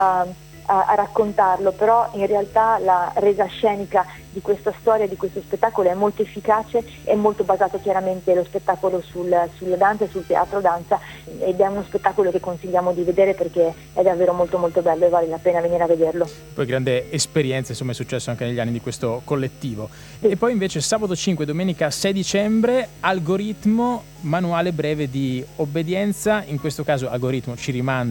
a raccontarlo, però in realtà la resa scenica di questa storia, di questo spettacolo è molto efficace, è molto basato chiaramente lo spettacolo sulla danza e sul teatro danza, ed è uno spettacolo che consigliamo di vedere perché è davvero molto molto bello e vale la pena venire a vederlo. Poi grande esperienza, insomma, è successo anche negli anni di questo collettivo. Sì. E poi invece sabato 5, domenica 6 dicembre, Algoritmo, manuale breve di obbedienza, in questo caso Algoritmo ci rimanda